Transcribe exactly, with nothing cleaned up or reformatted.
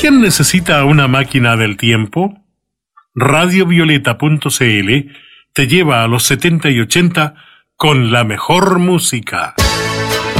¿Quién necesita una máquina del tiempo? radio violeta punto c l te lleva a los setenta y ochenta con la mejor música.